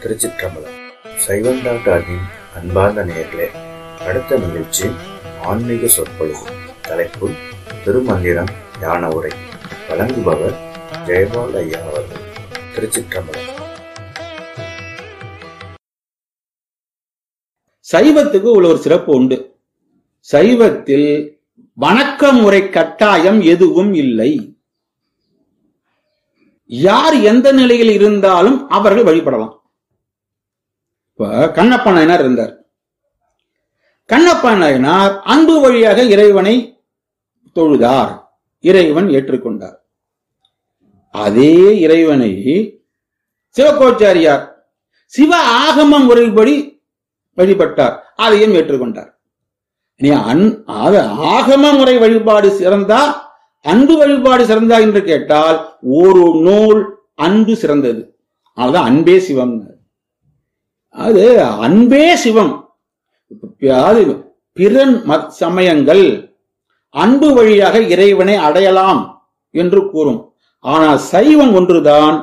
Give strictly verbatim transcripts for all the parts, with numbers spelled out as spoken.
திருச்சிற்றம்பலம். சைவம் டாக்டரின் அன்பார்ந்த நேயர்களே, அடுத்த நிகழ்ச்சி ஆன்மீக சொற்பொழிவு. தலைப்பு திருமந்திரம் ஞான உரை. வழங்குபவர் ஜெயபால் ஐயா அவர்கள். திருச்சிற்றம்பலம். சைவத்துக்கு உள்ள ஒரு சிறப்பு உண்டு. சைவத்தில் வணக்க முறை கட்டாயம் எதுவும் இல்லை. யார் எந்த நிலையில் இருந்தாலும் அவர்கள் வழிபடலாம். இப்ப கண்ணப்ப நாயனார் இருந்தார். கண்ணப்ப நாயனார் அன்பு வழியாக இறைவனை தொழுதார், இறைவன் ஏற்றுக்கொண்டார். அதே இறைவனை சிவகோச்சாரியார் சிவ ஆகம முறைப்படி வழிபட்டார், அதையும் ஏற்றுக்கொண்டார். நீ ஆகம முறை வழிபாடு சிறந்தா அன்பு வழிபாடு சிறந்தா என்று கேட்டால் ஒரு நூல் அன்பு சிறந்தது. அதுதான் அன்பே சிவம். அது அன்பே சிவம். பிற சமயங்கள் அன்பு வழியாக இறைவனை அடையலாம் என்று கூறும். ஆனால் சைவம் ஒன்றுதான்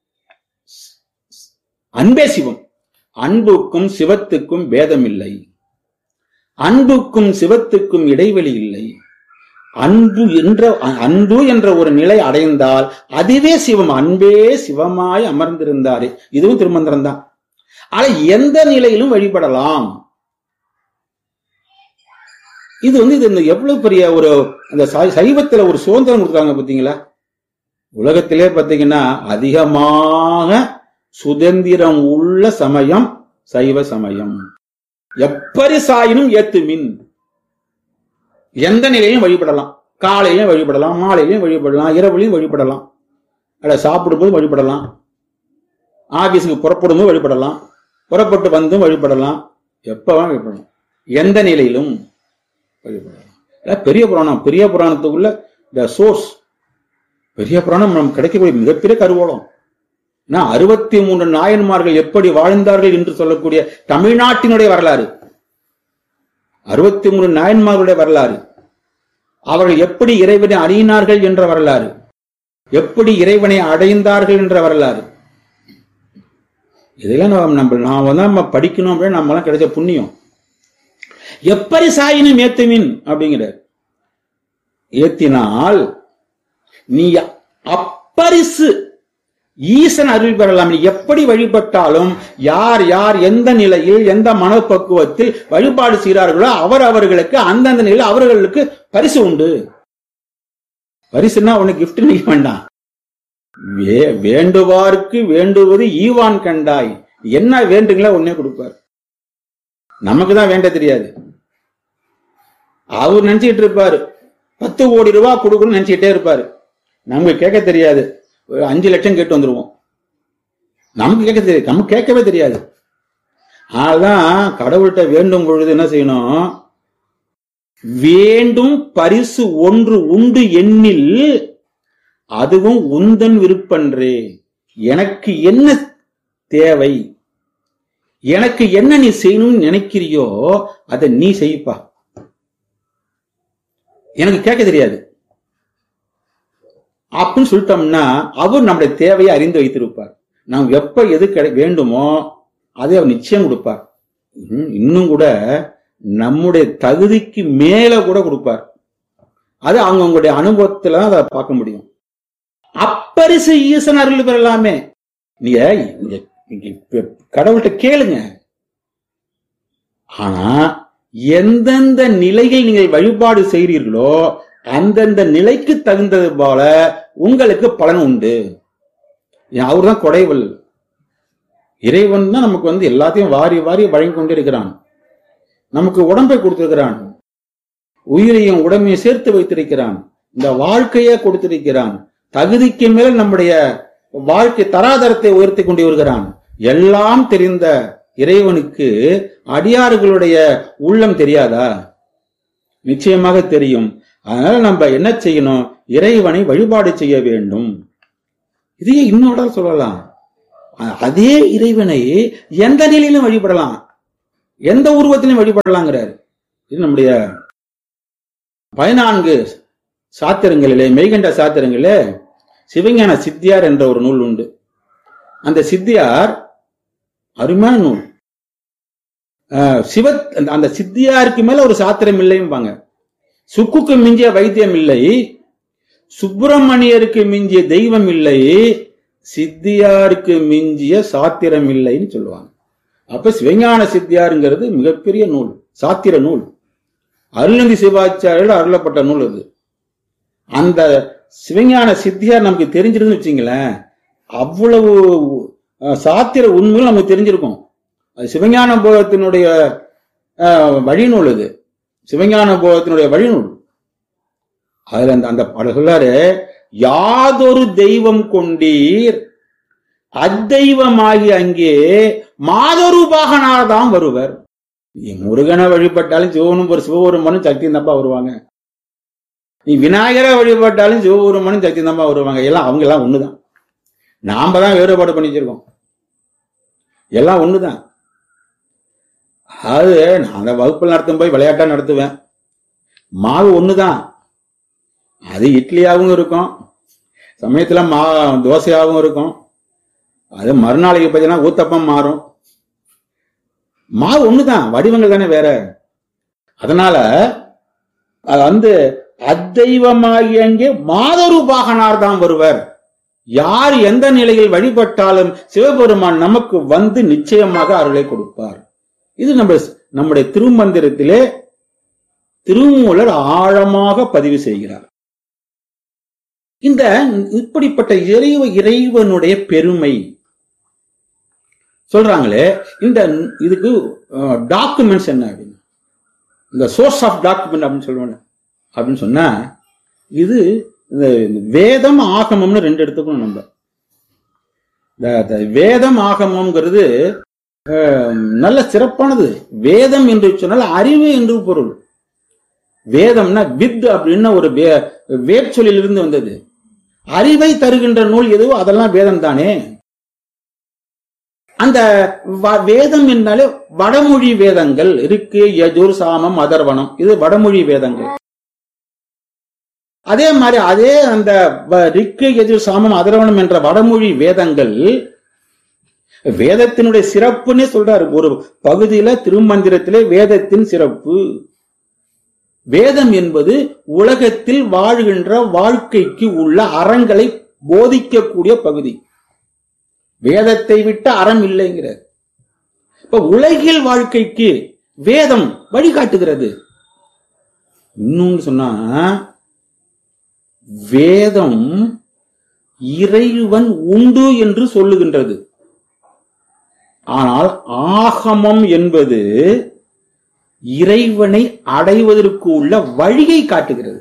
அன்பே சிவம். அன்புக்கும் சிவத்துக்கும் பேதம் இல்லை. அன்புக்கும் சிவத்துக்கும் இடைவெளி இல்லை. அன்பு என்ற அன்பு என்ற ஒரு நிலை அடைந்தால் அதுவே சிவம். அன்பே சிவமாய் அமர்ந்திருந்தாரே, இதுவும் திருமந்திரம் தான். ஆனா எந்த நிலையிலும் வழிபடலாம். இது வந்து இது எவ்வளவு பெரிய ஒரு அந்த சைவத்துல ஒரு சுதந்திரம் கொடுத்தாங்க பாத்தீங்களா. உலகத்திலே பாத்தீங்கன்னா அதிகமாக சுதந்திரம் உள்ள சமயம் சைவ சமயம். எப்படி சாயினும் ஏத்துமின், எந்த நிலையிலும் வழிபடலாம். காலையிலும் வழிபடலாம், மாலையிலும் வழிபடலாம், இரவுலையும் வழிபடலாம், அல்ல சாப்பிடும் போது வழிபடலாம், ஆபீஸுக்கு புறப்படும் போது வழிபடலாம், புறப்பட்டு வந்தும் வழிபடலாம், எப்ப வழிபடலாம், எந்த நிலையிலும் வழிபடலாம். பெரிய புராணம், பெரிய புராணத்துக்குள்ள த சோர்ஸ், பெரிய புராணம் நமக்கு கிடைக்கக்கூடிய மிகப்பெரிய கருவூலம். அறுபத்தி மூன்று நாயன்மார்கள் எப்படி வாழ்ந்தார்கள் என்று சொல்லக்கூடிய தமிழ்நாட்டினுடைய வரலாறு, அறுபத்தி மூன்று நாயன்மார்களுடைய வரலாறு, அவர்கள் எப்படி இறைவனை அறியினார்கள் என்ற வரலாறு, எப்படி இறைவனை அடைந்தார்கள் என்ற வரலாறு, இதெல்லாம் நம்ம நாம தான் நம்ம படிக்கணும் அப்படின்னு நம்மளாம் கிடைச்ச புண்ணியம். எப்படி சாயினும் ஏத்துமின் அப்படிங்கிற ஏத்தினால் நீ அப்பரிசு ஈசன் அருள் பெறலாம். நீ எப்படி வழிபட்டாலும் யார் யார் எந்த நிலையில் எந்த மனப்பக்குவத்தில் வழிபாடு செய்கிறார்களோ அவர் அவர்களுக்கு அந்தந்த நிலையில் அவர்களுக்கு பரிசு உண்டு. பரிசுன்னா உனக்கு கிஃப்ட் நீக்க வேண்டாம். வேண்டுவார்க்கு வேண்டுவது ஈவான் கண்டாய். என்ன வேண்டுங்களா உடனே கொடுப்பார். நமக்கு தான் வேண்ட தெரியாது. அவர் நினைச்சுட்டு இருப்பாரு பத்து கோடி ரூபாய் கொடுக்கணும்னு நினைச்சுட்டே இருப்பாரு. நமக்கு கேட்க தெரியாது. ஒரு அஞ்சு லட்சம் கேட்டு வந்துருவோம். நமக்கு கேட்க தெரியாது, நமக்கு கேட்கவே தெரியாது. ஆனால்தான் கடவுள்கிட்ட வேண்டும் பொழுது என்ன செய்யணும், வேண்டும் பரிசு ஒன்று உண்டு எண்ணில் அதுவும் உந்தன் விருப்பன்றே. எனக்கு என்ன தேவை, எனக்கு என்ன நீ செய்யணும்னு நினைக்கிறியோ அதை நீ செய்ப்பா. எனக்கு கேட்க தெரியாது அப்படின்னு சொல்லிட்டோம்னா அவர் நம்முடைய தேவையை அறிந்து வைத்திருப்பார். நாம் எப்ப எது வேண்டுமோ அதை அவர் நிச்சயம் கொடுப்பார். இன்னும் கூட நம்முடைய தகுதிக்கு மேல கூட கொடுப்பார். அது அவங்களுடைய அனுபவத்துல அதை பார்க்க முடியும். அப்பரிசு ஈசன் அருள் பெறலாமே. நீங்க கடவுள்கிட்ட கேளுங்க. ஆனா எந்தெந்த நிலையில் நீங்கள் வழிபாடு செய்கிறீர்களோ அந்தந்த நிலைக்கு தகுந்தது போல உங்களுக்கு பலன் உண்டு. அவர் தான் கொடைவல். இறைவன் தான் நமக்கு வந்து எல்லாத்தையும் வாரி வாரி வழங்கி கொண்டிருக்கிறான். நமக்கு உடம்பை கொடுத்திருக்கிறான், உயிரையும் உடம்பையும் சேர்த்து வைத்திருக்கிறான், இந்த வாழ்க்கையை கொடுத்திருக்கிறான், தகுதிக்கு மேல் நம்முடைய வாழ்க்கை தராதரத்தை உயர்த்தி கொண்டு வருகிறான். எல்லாம் தெரிந்த இறைவனுக்கு அடியார்களுடைய உள்ளம் தெரியாதா? நிச்சயமாக தெரியும். அதனால நம்ம என்ன செய்யணும், இறைவனை வழிபாடு செய்ய வேண்டும். இதையே இன்னொரு சொல்லலாம். அதே இறைவனை எந்த நிலையிலும் வழிபடலாம், எந்த உருவத்திலும் வழிபடலாங்கிறார். இது நம்முடைய பதினான்கு சாத்திரங்களிலே மெய்கண்ட சாத்திரங்களிலே சிவஞான சித்தியார் என்ற ஒரு நூல் உண்டு. அந்த சித்தியார் அருமையான நூல். சிவ அந்த சித்தியாருக்கு மேல ஒரு சாத்திரம் இல்லைம்பாங்க. சுக்குக்கு மிஞ்சிய வைத்தியம் இல்லை, சுப்பிரமணியருக்கு மிஞ்சிய தெய்வம் இல்லை, சித்தியாருக்கு மிஞ்சிய சாத்திரம் இல்லைன்னு சொல்லுவாங்க. அப்ப சிவஞான சித்தியாருங்கிறது மிகப்பெரிய நூல், சாத்திர நூல். அருள்நந்தி சிவாச்சாரியால் அருளப்பட்ட நூல் அது. அந்த சிவஞான சித்தியார் நமக்கு தெரிஞ்சிருக்குன்னு வச்சுங்களேன், அவ்வளவு சாத்திர உண்மைகள் நமக்கு தெரிஞ்சிருக்கும். அது சிவஞான போதத்தினுடைய வழிநூல், அது சிவஞான போதத்தினுடைய வழிநூல். அதுல அந்த அந்த பாடல் சொல்றாரு, யாதொரு தெய்வம் கொண்டீர் அத்தெய்வமாகி அங்கே மாதொருபாகனார்தான் வருவர். நீ முருகனை வழிபட்டாலும் சிவனும் ஒரு சிவபெருமானும் சக்தி தம்பா வருவாங்க. நீ விநாயகரை வழிபட்டாலும் சிவபெருமானும் சக்தி தம்பா வருவாங்க. எல்லாம் அவங்க எல்லாம் ஒண்ணுதான். நாம தான் வேறுபாடு பண்ணி வச்சிருக்கோம். எல்லாம் ஒண்ணுதான். அது நான் அந்த வகுப்பில் நடத்தும் போய் விளையாட்டா நடத்துவேன். மாவு ஒண்ணுதான். அது இட்லியாகவும் இருக்கும், சமயத்துல மா தோசையாகவும் இருக்கும். அது மறுநாளைக்கு பார்த்தீங்கன்னா ஊத்தப்பம் மாறும். மாவு ஒண்ணுதான், வடிவங்கள் தானே வேற. அதனால அது வந்து அத்தெய்வமாகிய அங்கே மாதொருபாகனார் தான் வருவர். யார் எந்த நிலையில் வழிபட்டாலும் சிவபெருமான் நமக்கு வந்து நிச்சயமாக அருளை கொடுப்பார். இது நம்ம நம்முடைய திருமந்திரத்திலே திருமூலர் ஆழமாக பதிவு செய்கிறார். இந்த இப்படிப்பட்ட இறைவ இறைவனுடைய பெருமை சொல்றாங்களே, இந்த இதுக்கு டாக்குமெண்ட்ஸ் என்ன அப்படின்னு, இந்த சோர்ஸ் ஆஃப் டாக்குமெண்ட் அப்படின்னு சொல்லுவாங்க. அப்படின்னு சொன்னா இது இந்த வேதம் ஆகமம்னு ரெண்டு எடுத்துக்கணும். நம்ம வேதம் ஆகமம்ங்கிறது நல்ல சிறப்பானது. வேதம் என்று சொன்னால் அறிவு என்று பொருள். வேதம்னா வித் அப்படின்னு ஒரு வேர்ச்சொல்லிலிருந்து வந்தது. அறிவை தருகின்ற நூல் எதுவோ அதெல்லாம் வேதம் தானே. அந்த வேதம் என்றாலே வடமொழி வேதங்கள் இருக்கு. யஜுர், சாமம், அதர்வனம், இது வடமொழி வேதங்கள். அதே மாதிரி அதே அந்த ரிக்கு, யஜுர், சாமம், அதர்வனம் என்ற வடமொழி வேதங்கள் வேதத்தினுடைய சிறப்புன்னே சொல்றாரு ஒரு பகுதியில திருமந்திரத்திலே. வேதத்தின் சிறப்பு, வேதம் என்பது உலகத்தில் வாழ்கின்ற வாழ்க்கைக்கு உள்ள அறங்களை போதிக்கக்கூடிய பகுதி. வேதத்தை விட்ட அறம் இல்லைங்கிறார். இப்ப உலகில் வாழ்க்கைக்கு வேதம் வழிகாட்டுகிறது. இன்னொன்னு சொன்னா, வேதம் இறைவன் உண்டு என்று சொல்லுகின்றது. ஆனால் ஆகமம் என்பது இறைவனை அடைவதற்கு உள்ள வழியை காட்டுகிறது.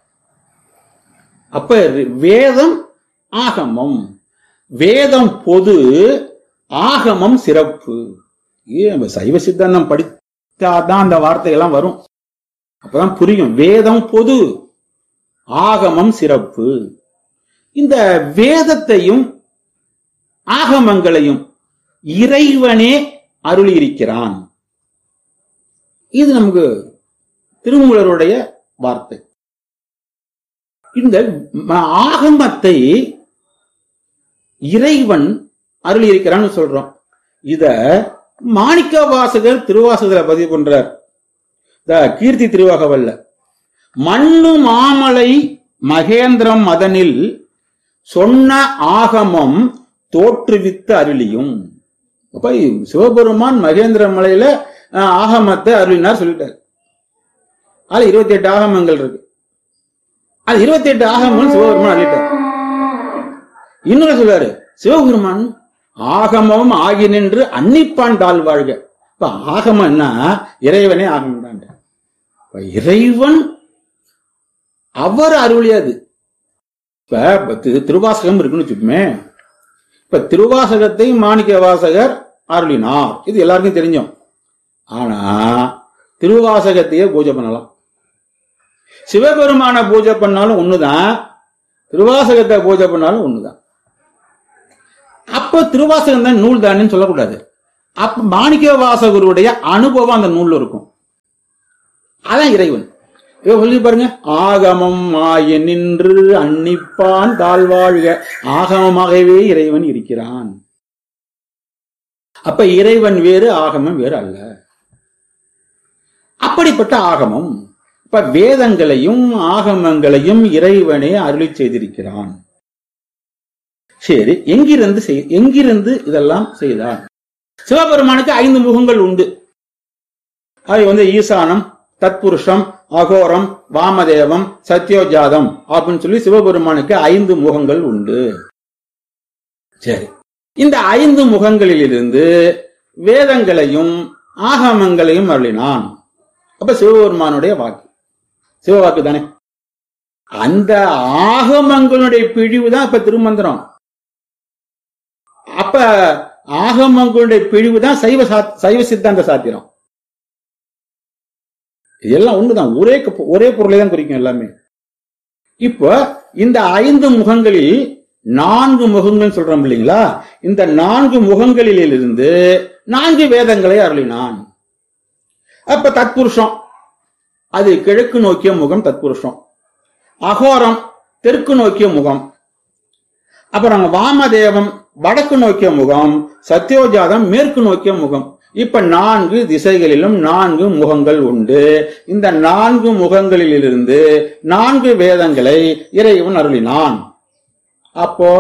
அப்ப வேதம் ஆகமம், வேதம் பொது, ஆகமம் சிறப்பு. நம்ம சைவ சித்தாந்தம் படித்தாதான் அந்த வார்த்தைகள்லாம் வரும், அப்பதான் புரியும். வேதம் பொது, ஆகமம் சிறப்பு. இந்த வேதத்தையும் ஆகமங்களையும் இறைவனே அருளி இருக்கிறான். இது நமக்கு திருமூலருடைய வார்த்தை. இந்த ஆகமத்தை இறைவன் அருளி இருக்கிறான்னு சொல்றோம். இத மாணிக்க வாசகர் திருவாசகரை பதிவு பண்றார். கீர்த்தி திருவாகவல்ல, மண்ணு மாமலை மகேந்திரம் அதனில் சொன்ன ஆகமம் தோற்றுவித்து அருளியும். அப்ப சிவபெருமான் மகேந்திர மலையில ஆகமத்தை அருளினார் சொல்லிட்டார். அது இருபத்தி எட்டு ஆகமங்கள் இருக்கு. அது இருபத்தி எட்டு ஆகமம் சிவபெருமான் அருளிட்டார். இன்னொரு சொல்றாரு, சிவபெருமான் ஆகமம் ஆகி நின்று அன்னிப்பான் தாழ் வாழ்க. இப்ப ஆகமம்னா இறைவனே ஆகமம் தான். இறைவன் அவர் அருளியது. இப்ப திருவாசகம் இருக்குன்னு வச்சுக்கோமே. இப்ப திருவாசகத்தை மாணிக்க வாசகர் அருளினார், இது எல்லாருக்கும் தெரிஞ்சோம். ஆனா திருவாசகத்தையே பூஜை பண்ணலாம். சிவபெருமான பூஜை பண்ணாலும் ஒண்ணுதான், திருவாசகத்தை பூஜை பண்ணாலும் ஒண்ணுதான். அப்ப திருவாசகம் தான் நூல் தானேன்னு சொல்லக்கூடாது. அப்ப மாணிக்க வாசகருடைய அனுபவம் அந்த நூல்ல இருக்கும். அதான் இறைவன். சொல்லி பாருங்க, ஆகமம் ஆய நின்று அன்னிப்பான் தாழ்வாழ்க. ஆகமமாகவே இறைவன் இருக்கிறான். அப்ப இறைவன் வேறு, ஆகமம் வேறு அல்ல. அப்படிப்பட்ட ஆகமம், இப்ப வேதங்களையும் ஆகமங்களையும் இறைவனே அருளி செய்திருக்கிறான். சரி, எங்கிருந்து செய் எங்கிருந்து இதெல்லாம் செய்தான்? சிவபெருமானுக்கு ஐந்து முகங்கள் உண்டு. அவை வந்து ஈசானம், தத்புருஷம், அகோரம், வாமதேவம், சத்யோஜாதம் அப்படின்னு சொல்லி சிவபெருமானுக்கு ஐந்து முகங்கள் உண்டு. சரி, இந்த ஐந்து முகங்களிலிருந்து வேதங்களையும் ஆகமங்களையும் அருளினான். அப்ப சிவபெருமானுடைய வாக்கு, சிவவாக்கு தானே. அந்த ஆகமங்களுடைய பிழிவு தான் இப்ப திருமந்திரம். அப்ப ஆகமங்களுடைய பிழிவு தான் சைவ சைவ சித்தாந்த சாத்திரம். இதெல்லாம் ஒண்ணுதான், ஒரே ஒரே பொருளை தான் குறிக்கும் எல்லாமே. இப்ப இந்த ஐந்து முகங்களில் நான்கு முகங்கள் சொல்றோம் இல்லைங்களா, இந்த நான்கு முகங்களில் இருந்து நான்கு வேதங்களை அருளினான். அப்ப தத்புருஷம் அது கிழக்கு நோக்கிய முகம், தத்புருஷம். அகோரம் தெற்கு நோக்கிய முகம். அப்புறம் வாமதேவம் வடக்கு நோக்கிய முகம், சத்யோஜாதம் மேற்கு நோக்கிய முகம். இப்ப நான்கு திசைகளிலும் நான்கு முகங்கள் உண்டு. இந்த நான்கு முகங்களிலிருந்து நான்கு வேதங்களை இறைவன் அருளினான். அப்போ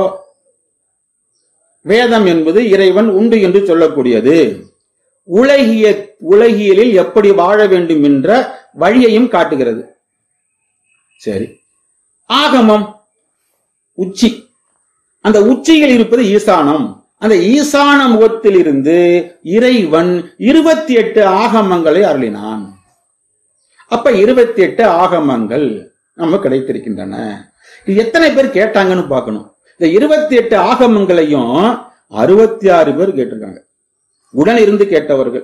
வேதம் என்பது இறைவன் உண்டு என்று சொல்லக்கூடியது. உலகிய உலகியலில் எப்படி வாழ வேண்டும் என்ற வழியையும் காட்டுகிறது. சரி, ஆகமம் உச்சி, அந்த உச்சியில் இருப்பது ஈசானம். அந்த ஈசான முகத்தில் இருந்து இறைவன் இருபத்தி எட்டு ஆகமங்களை அருளினான். அப்ப இருபத்தி எட்டு ஆகமங்கள் நம்ம கிடைத்திருக்கின்றன. இது எத்தனை பேர் கேட்டாங்கன்னு பார்க்கணும். இந்த இருபத்தி எட்டு ஆகமங்களையும் அறுபத்தி ஆறு பேர் கேட்டிருக்காங்க, உடன் இருந்து கேட்டவர்கள்.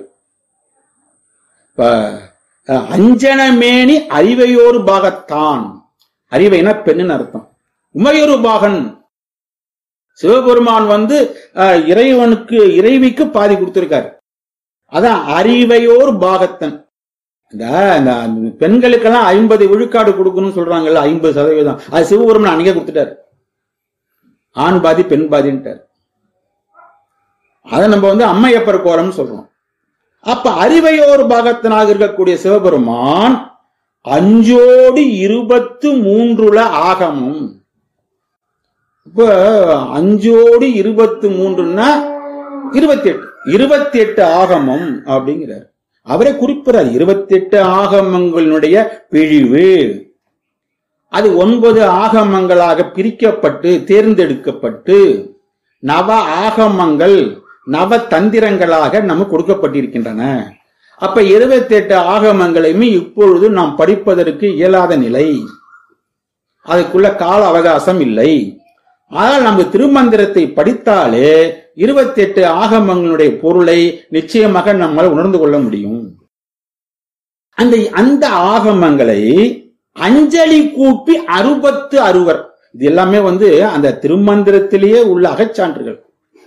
அஞ்சனமேனி அறிவையோரு பாகத்தான், அறிவைனா பெண்ணுன்னு அர்த்தம். உமையொரு பாகன், சிவபெருமான் வந்து இறைவனுக்கு இறைவிக்கு பாதி கொடுத்திருக்காரு. அதான் அறிவையோர் பாகத்தன். இந்த பெண்களுக்கெல்லாம் ஐம்பது விழுக்காடு கொடுக்கணும்னு சொல்றாங்கல்ல, ஐம்பது சதவீதம் அது சிவபெருமான் அன்னைக்கே கொடுத்துட்டாரு. ஆண் பாதி பெண் பாதின்ட்டார். அதை நம்ம வந்து அம்மையப்பர் கோரம்னு சொல்றோம். அப்ப அறிவையோர் பாகத்தனாக இருக்கக்கூடிய சிவபெருமான் அஞ்சோடு இருபத்து மூன்றுல ஆகமும். இப்ப அஞ்சோடு இருபத்து மூன்றுன்னா இருபத்தி எட்டு இருபத்தி எட்டு ஆகமம் அப்படிங்கிறார். அவரே குறிப்பிடார் இருபத்தி எட்டு ஆகமங்களுடைய பிழிவு. அது ஒன்பது ஆகமங்களாக பிரிக்கப்பட்டு தேர்ந்தெடுக்கப்பட்டு நவ ஆகமங்கள் நவ தந்திரங்களாக நமக்கு கொடுக்கப்பட்டிருக்கின்றன. அப்ப இருபத்தி எட்டு ஆகமங்களையுமே இப்பொழுது நாம் படிப்பதற்கு இயலாத நிலை, அதுக்குள்ள கால அவகாசம் இல்லை. ஆனால் நம்ம திருமந்திரத்தை படித்தாலே இருபத்தி எட்டு ஆகமங்களுடைய பொருளை நிச்சயமாக நம்மால் உணர்ந்து கொள்ள முடியும். அந்த அந்த ஆகமங்களை அஞ்சலி கூப்பி அறுபத்து அறுவர், இது எல்லாமே வந்து அந்த திருமந்திரத்திலேயே உள்ள அகச்சான்றுகள்.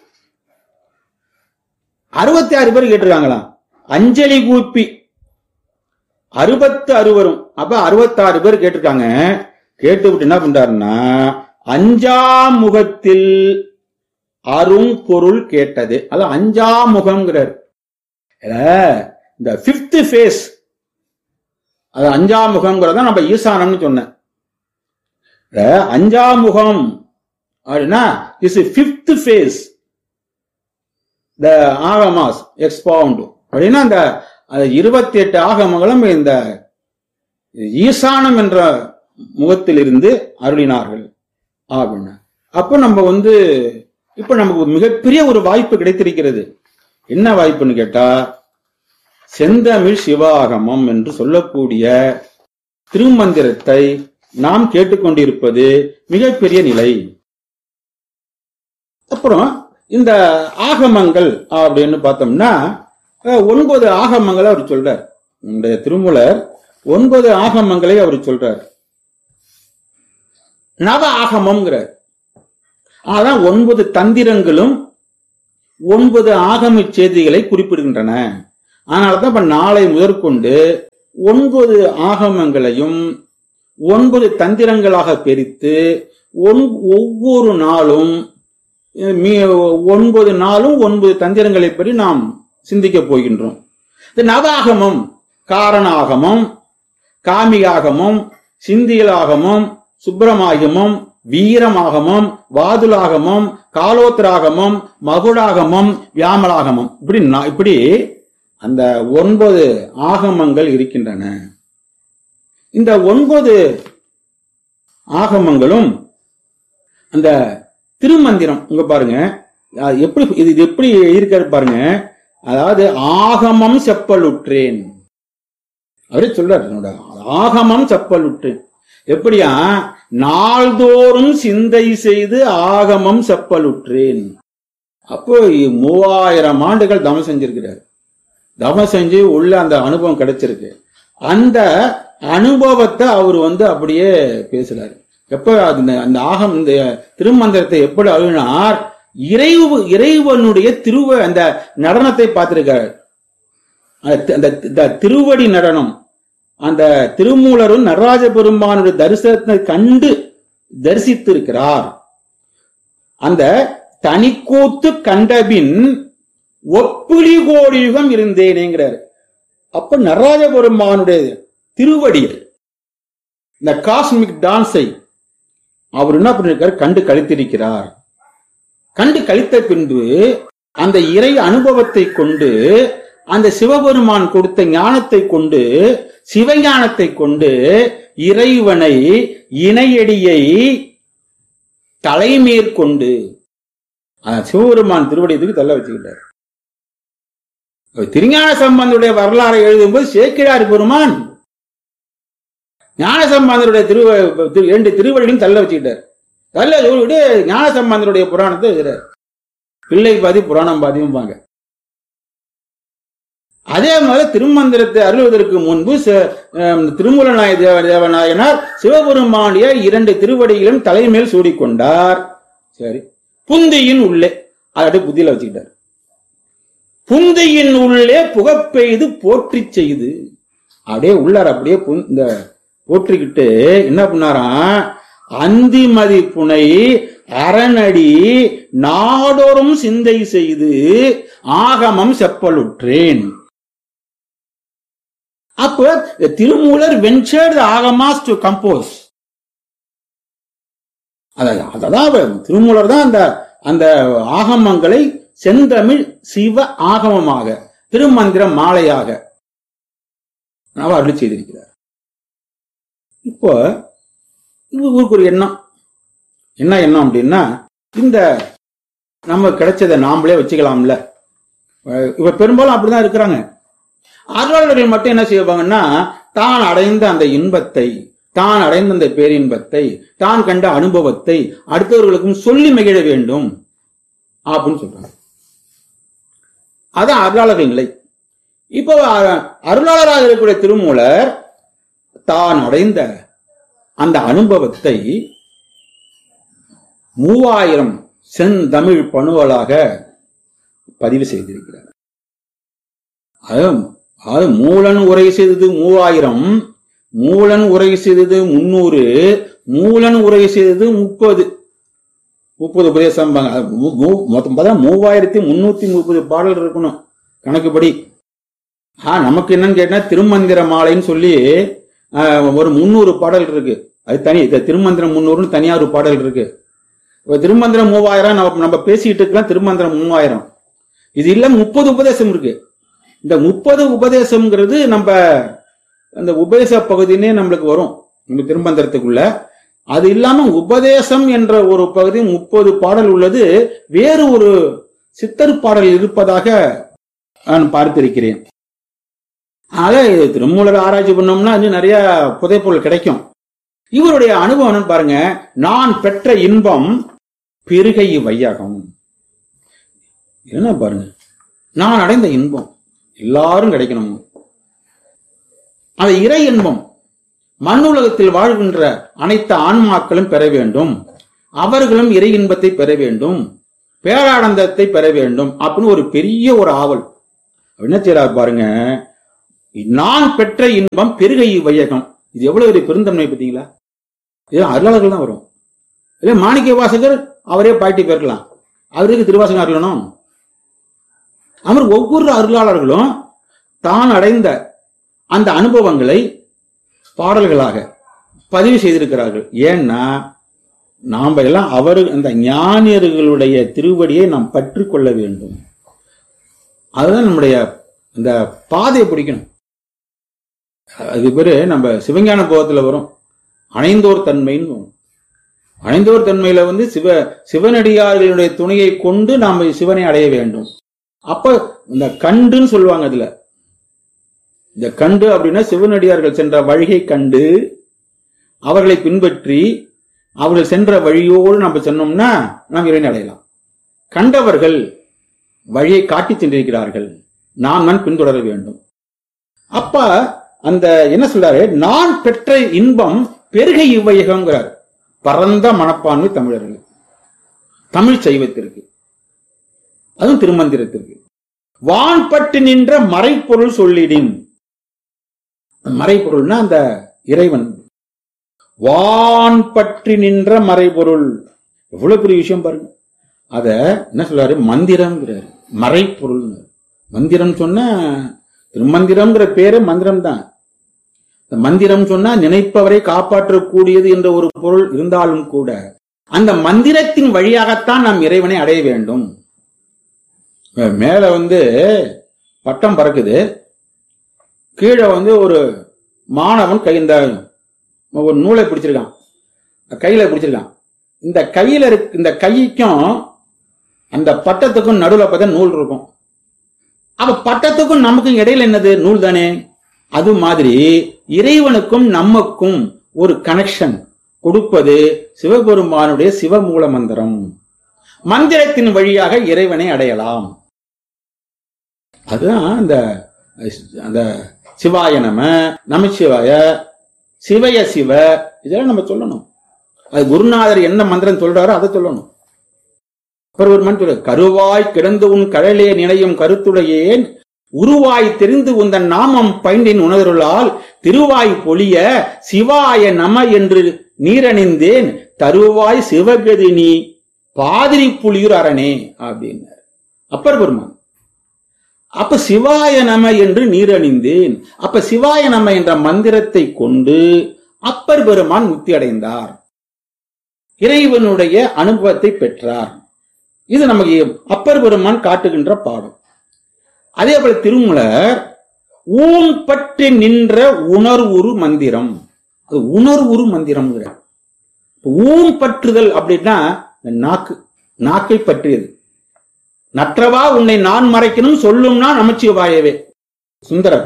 அறுபத்தி ஆறு பேர் கேட்டிருக்காங்களாம். அஞ்சலி கூப்பி அறுபத்து அறுவரும், அப்ப அறுபத்தி ஆறு பேர் கேட்டிருக்காங்க. கேட்டு விட்டு என்ன பண்றாருன்னா, அஞ்சாம் முகத்தில் அரும் பொருள் கேட்டது. அது அஞ்சாம் முகம்ங்கிறார். இந்த பிப்த் ஃபேஸ், அது அஞ்சாம் முகம்ங்கிறத நம்ம ஈசானம்னு சொன்னேன். அஞ்சாம் முகம் அப்படின்னா is fifth face the Agamas எக்ஸ்பவுண்ட் அப்படின்னா அந்த இருபத்தி எட்டு ஆகமங்களும் இந்த ஈசானம் என்ற முகத்தில் இருந்து அருளினார்கள் அப்படின்னா. அப்ப நம்ம வந்து இப்ப நமக்கு மிகப்பெரிய ஒரு வாய்ப்பு கிடைத்திருக்கிறது. என்ன வாய்ப்புன்னு கேட்டா, செந்தமிழ் சிவாகமம் என்று சொல்லக்கூடிய திருமந்திரத்தை நாம் கேட்டுக்கொண்டிருப்பது மிகப்பெரிய நிலை. அப்புறம் இந்த ஆகமங்கள் அப்படின்னு பார்த்தோம்னா ஒன்பது ஆகமங்களை அவர் சொல்றார். இந்த திருமூலர் ஒன்பது ஆகமங்களை அவர் சொல்றார். நவ ஆகமம்ங்கிறார். அதான் ஒன்பது தந்திரங்களும் ஒன்பது ஆகம செய்திகளை குறிப்பிடுகின்றன. அதனாலதான் இப்ப நாளை முதற்கொண்டு ஒன்பது ஆகமங்களையும் ஒன்பது தந்திரங்களாக பிரித்து ஒவ்வொரு நாளும் ஒன்பது நாளும் ஒன்பது தந்திரங்களை பற்றி நாம் சிந்திக்க போகின்றோம். இந்த நவாகமம், காரணாகமம், காமிகாகமம், சிந்தியலாகமம், சுப்பிரமாகமம், வீரமாகமம், வாதுலாகமம், காலோத்ராகமம், மகுடாகமம், வியாமலாகமம், இப்படி இப்படி அந்த ஒன்பது ஆகமங்கள் இருக்கின்றன. இந்த ஒன்பது ஆகமங்களும் அந்த திருமந்திரம் இங்க பாருங்க எப்படி இது எப்படி இருக்காரு பாருங்க. அதாவது ஆகமம் செப்பலுற்றேன் அவரே சொல்றாரு, ஆகமம் செப்பலுற்றேன். எப்படியா, நாள்தோறும் சிந்தை செய்து ஆகமம் செப்பலுற்றேன். அப்போ மூவாயிரம் ஆண்டுகள் தவம் செஞ்சிருக்கிறார். தவம் செஞ்சு உள்ள அந்த அனுபவம் கிடைச்சிருக்கு. அந்த அனுபவத்தை அவர் வந்து அப்படியே பேசுறாரு. எப்ப அந்த ஆகம் இந்த திருமந்திரத்தை எப்படி அழுகினார், இறைவு இறைவனுடைய திருவ அந்த நடனத்தை பார்த்திருக்காரு. அந்த திருவடி நடனம், அந்த திருமூலரும் நடராஜ பெருமானுடைய தரிசனத்தை கண்டு தரிசித்து இருக்கிறார். அந்த தனிக்கூத்து கண்டபின் ஒப்புளி கோடி யுகம் இருந்தேனேங்கிறார். அப்ப நடராஜ பெருமானுடைய திருவடி இந்த காஸ்மிக் டான்ஸை அவர் என்ன பண்ணிருக்காரு, கண்டு கழித்திருக்கிறார். கண்டு கழித்த பின்பு அந்த இறை அனுபவத்தை கொண்டு, அந்த சிவபெருமான் கொடுத்த ஞானத்தை கொண்டு, சிவஞானத்தை கொண்டு இறைவனை இணையடியை தலைமேற்கொண்டு சிவபெருமான் திருவடியத்துக்கு தள்ள வச்சுக்கிட்டார். திருஞான சம்பந்தருடைய வரலாறை எழுதும்போது சேக்கிழார் பெருமான் ஞான சம்பந்தருடைய திரு இரண்டு திருவடியும் தள்ள வச்சுக்கிட்டார். தள்ள விட்டு ஞான சம்பந்தருடைய புராணத்தை எழுதுறார். பிள்ளை பாதி புராணம் பாதியும் பாங்க. அதே மாதிரி திருமந்திரத்தை அருள்வதற்கு முன்பு திருமூலநாய தேவ தேவநாயனார் சிவபெருமானிய இரண்டு திருவடிகளும் தலைமேல் சூடிக்கொண்டார். சரி, புந்தியின் உள்ளே அதை புத்தியில வச்சுக்கிட்டார். புந்தியின் உள்ளே புகப்பெய்து போற்றி செய்து அப்படியே உள்ளார். அப்படியே இந்த போற்றிக்கிட்டு என்ன பண்ணாராம், அந்திமதி புனை அரணடி நாடோறும் சிந்தை செய்து ஆகமம் செப்பலுற்றேன். அப்ப திருமூலர் வென்ச்சர்ட் ஆகமாஸ் டு கம்போஸ். அதான் திருமூலர் தான் அந்த அந்த ஆகமங்களை செந்தமிழ் சிவ ஆகமமாக திருமந்திர மாலையாக அருளி செய்திருக்கிறார். இப்போ ஊருக்கு ஒரு எண்ணம் என்ன எண்ணம் அப்படின்னா, இந்த நம்ம கிடைச்சதை நாமளே வச்சுக்கலாம்ல. இப்ப பெரும்பாலும் அப்படிதான் இருக்கிறாங்க. அருளாளர்கள் மட்டும் என்ன செய்வாங்கன்னா, தான் அடைந்த அந்த இன்பத்தை, தான் அடைந்த அந்த பேரின்பத்தை, தான் கண்ட அனுபவத்தை அடுத்தவர்களுக்கும் சொல்லி மகிழ வேண்டும் அப்படின்னு சொல்றாங்க. அதான் அருளாளர்கள் நிலை. இப்போ அருளாளராக இருக்கக்கூடிய திருமூலர் தான் அடைந்த அந்த அனுபவத்தை மூவாயிரம் செந்தமிழ் பணுவலாக பதிவு செய்திருக்கிறார். அது மூலன் உரை செய்தது மூவாயிரம், மூலன் உரை செய்தது முன்னூறு, மூலன் உரை செய்தது முப்பது முப்பது உபதேசம். மொத்தம் மூவாயிரத்தி முன்னூத்தி முப்பது பாடல் இருக்கணும் கணக்குப்படி. ஆஹ் நமக்கு என்னன்னு கேட்டா திருமந்திர மாலைன்னு சொல்லி ஒரு முன்னூறு பாடல் இருக்கு. அது தனி திருமந்திரம் முன்னூறுன்னு தனியா ஒரு பாடல் இருக்கு. திருமந்திரம் மூவாயிரம் நம்ம நம்ம பேசிட்டு இருக்கலாம். திருமந்திரம் மூவாயிரம் இது இல்ல முப்பது உபதேசம் இருக்கு. இந்த முப்பது உபதேசம்ங்கிறது நம்ம அந்த உபதேச பகுதினே நம்மளுக்கு வரும் நம்ம திருமந்திரத்துக்குள்ள. அது இல்லாம உபதேசம் என்ற ஒரு பகுதி முப்பது பாடல் உள்ளது. வேறு ஒரு சித்தர் பாடல் இருப்பதாக நான் பார்த்திருக்கிறேன். ஆக திருமூலர் ஆராய்ச்சி பண்ணோம்னா இன்னும் நிறைய புதைப்பொருள் கிடைக்கும். இவருடைய அனுபவம் பாருங்க, நான் பெற்ற இன்பம் பெருகை வையகம். என்ன பாருங்க, நான் அடைந்த இன்பம் எல்லாரும் கிடைக்கணும். அது இறை இன்பம் மண்ணுலகத்தில் வாழ்கின்ற அனைத்து ஆன்மாக்களும் பெற வேண்டும். அவர்களும் இறை இன்பத்தை பெற வேண்டும், பேரானந்தத்தை பெற வேண்டும் அப்படின்னு ஒரு பெரிய ஒரு ஆவல். என்ன செய்யறார் பாருங்க, நான் பெற்ற இன்பம் பெருகை வையகம். இது எவ்வளவு பெருந்தன்மை பார்த்தீங்களா? இது அருளாளர்கள் தான் வரும். இல்ல மாணிக்க வாசகர் அவரே பாட்டி பெருக்கலாம். அவருக்கு திருவாசகம் அருளணும். அவர் ஒவ்வொரு அருளாளர்களும் தான் அடைந்த அந்த அனுபவங்களை பாடல்களாக பதிவு செய்திருக்கிறார்கள். ஏன்னா நாம எல்லாம் அவர் அந்த ஞானியர்களுடைய திருவடியை நாம் பற்றி கொள்ள வேண்டும். அதுதான் நம்முடைய அந்த பாதையை பிடிக்கணும். அது பேரு நம்ம சிவஞான போகத்துல வரும் அணைந்தோர் தன்மைன்னு. அணைந்தோர் தன்மையில வந்து சிவ சிவனடியார்களுடைய துணையை கொண்டு நாம் சிவனை அடைய வேண்டும். அப்ப இந்த கண்டுன்னு சொல்லுவாங்க. அதுல இந்த கண்டு அப்படின்னா சிவனடியார்கள் சென்ற வழியை கண்டு அவர்களை பின்பற்றி அவர்கள் சென்ற வழியோடு நம்ம சொன்னோம்னா நாம் இறைவனை அடையலாம். கண்டவர்கள் வழியை காட்டி சென்றிருக்கிறார்கள், நாம் நான் பின்தொடர வேண்டும். அப்ப அந்த என்ன சொல்றாரு, நான் பெற்ற இன்பம் பெருகை இவ்வையகங்கிறார். பரந்த மனப்பான்மை தமிழர்கள், தமிழ் சைவத்திற்கு, அதுவும் திருமந்திரத்திற்கு. வான்பட்டு நின்ற மறைப்பொருள் சொல்லிடின். மறைப்பொருள்னா அந்த இறைவன். வான் பற்றி நின்ற மறைபொருள், எவ்வளவு பெரிய விஷயம் பாருங்க. அத என்ன சொல்றாரு, மந்திரம் மறைப்பொருள். மந்திரம் சொன்னா திருமந்திரம்ங்கிற பேரு மந்திரம் தான். மந்திரம் சொன்னா நினைப்பவரை காப்பாற்றக்கூடியது என்ற ஒரு பொருள் இருந்தாலும் கூட அந்த மந்திரத்தின் வழியாகத்தான் நாம் இறைவனை அடைய வேண்டும். மேல வந்து பட்டம் பறக்குது, கீழே வந்து ஒரு மாணவன் கை இந்த ஒரு நூலை பிடிச்சிருக்கான், கையில பிடிச்சிருக்கான். இந்த கையில இருக்கு, இந்த கைக்கும் அந்த பட்டத்துக்கும் நடுவில் பார்த்தா நூல் இருக்கும். அப்ப பட்டத்துக்கும் நமக்கும் இடையில என்னது, நூல் தானே. அது மாதிரி இறைவனுக்கும் நமக்கும் ஒரு கனெக்ஷன் கொடுப்பது சிவபெருமானுடைய சிவமூல மந்திரம். மந்திரத்தின் வழியாக இறைவனை அடையலாம். அதுதான் அந்த அந்த சிவாய நம, நமச்சிவாய, சிவய சிவ, இதெல்லாம் நம்ம சொல்லணும். அது குருநாதர் என்ன மந்திரம் சொல்றாரோ அதை சொல்லணும். ஒரு மந்திரம், கருவாய் கிடந்து உன் கடலே நினையும் கருத்துடையேன் உருவாய் தெரிந்து உந்தன் நாமம் பைண்டின் உணர்வுளால் திருவாய் பொழிய சிவாய நம என்று நீரணிந்தேன் தருவாய் சிவகதி நீ பாதிரி புலியூர் அரணே அப்படின்னார் அப்பர் பெருமான். அப்ப சிவாய நம என்று நீரணிந்தேன். அப்ப சிவாய நம என்ற மந்திரத்தை கொண்டு அப்பர் பெருமான் முக்தி அடைந்தார், இறைவனுடைய அனுபவத்தை பெற்றார். இது நமக்கு அப்பர் பெருமான் காட்டுகின்ற பாடம். அதே போல திருமூலர் ஊன் பற்றி நின்ற உணர்வுரு மந்திரம், அது உணர்வுரு மந்திரம். ஊன் பற்றுதல் அப்படின்னா நாக்கு, நாக்கை பற்றியது. நற்றவா உன்னை நான் மறைக்கணும் சொல்லும்னா நமச்சிவாயவே சுந்தரர்.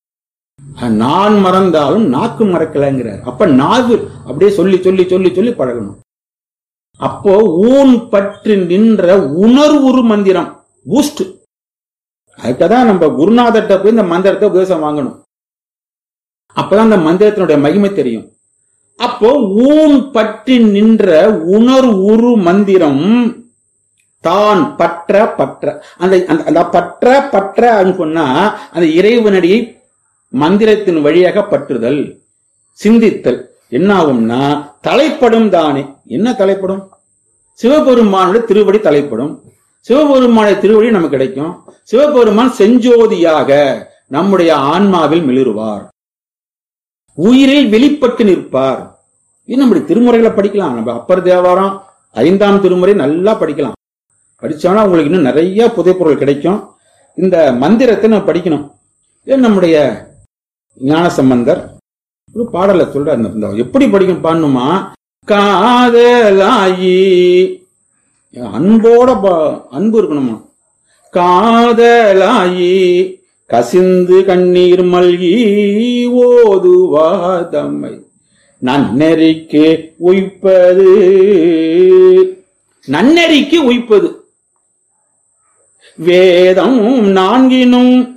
நான் மறந்தாலும் நாக்கு மறக்கலங்கிறார். அப்ப நாக்கு அப்படியே சொல்லி சொல்லி சொல்லி சொல்லி பழகணும். அப்போ ஊன் பற்றி நின்ற உணர்வுரு மந்திரம் பூஸ்ட். அதுக்குதான் நம்ம குருநாதர்கிட்ட போய் இந்த மந்திரத்தை உபதேசம் வாங்கணும். அப்பதான் அந்த மந்திரத்தினுடைய மகிமை தெரியும். அப்போ ஊன் பற்றி நின்ற உணர்வுரு மந்திரம் தான் பற்ற பற்ற அந்த அந்த பற்ற பற்ற சொன்னா அந்த இறைவனடியை மந்திரத்தின் வழியாக பற்றுதல், சிந்தித்தல் என்ன ஆகும்னா தலைப்படும் தானே. என்ன தலைப்படும்? சிவபெருமானுடைய திருவடி தலைப்படும். சிவபெருமானுடைய திருவடி நமக்கு கிடைக்கும். சிவபெருமான் செஞ்சோதியாக நம்முடைய ஆன்மாவில் மிளிருவார், உயிரில் வெளிப்பட்டு நிற்பார். இது நம்முடைய திருமுறைகளை படிக்கலாம். நம்ம அப்பர் தேவாரம் ஐந்தாம் திருமுறை நல்லா படிக்கலாம். படிச்சோம்னா உங்களுக்கு இன்னும் நிறைய புதைப்பொருள் கிடைக்கும். இந்த மந்திரத்தை நம்ம படிக்கணும். இது நம்முடைய ஞானசம்பந்தர் ஒரு பாடல சொல்ற, எப்படி படிக்கும் பாடணுமா, காதலாயி அன்போட அன்பு இருக்கணுமா, காதலாயி கசிந்து கண்ணீர் மல்கி ஓதுவாதம்மை நன்னெறிக்கு உய்ப்பது, நன்னெறிக்கு உய்ப்பது வேதம் நான்கினும்